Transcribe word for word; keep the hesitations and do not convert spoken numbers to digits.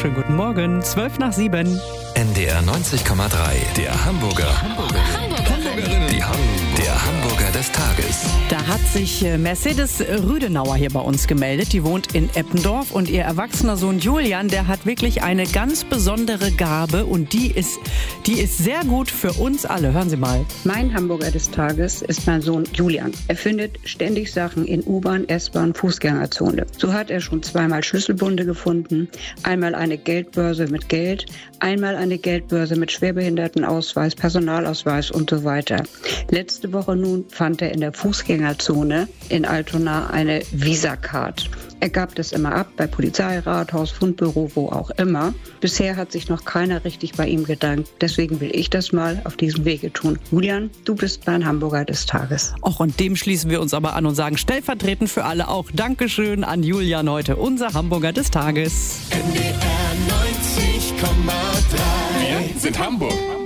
schönen guten Morgen. zwölf nach sieben. N D R neunzig Komma drei, der Hamburger. Hamburgerinnen. Die Ham der Hamburger des Tages. Da hat sich Mercedes Rüdenauer hier bei uns gemeldet. Die wohnt in Eppendorf und ihr erwachsener Sohn Julian, der hat wirklich eine ganz besondere Gabe und die ist, die ist sehr gut für uns alle. Hören Sie mal. Mein Hamburger des Tages ist mein Sohn Julian. Er findet ständig Sachen in U-Bahn, S-Bahn, Fußgängerzone. So hat er schon zweimal Schlüsselbunde gefunden, einmal eine Geldbörse mit Geld, einmal eine Geldbörse mit Schwerbehindertenausweis, Personalausweis und so weiter. Letzte Woche nun fand er in der Fußgängerzone in Altona eine Visa-Card. Er gab das immer ab, bei Polizei, Rathaus, Fundbüro, wo auch immer. Bisher hat sich noch keiner richtig bei ihm gedankt. Deswegen will ich das mal auf diesem Wege tun. Julian, du bist mein Hamburger des Tages. Och, und dem schließen wir uns aber an und sagen stellvertretend für alle auch Dankeschön an Julian heute, unser Hamburger des Tages. N D R neunzig Komma drei. Wir sind Hamburg.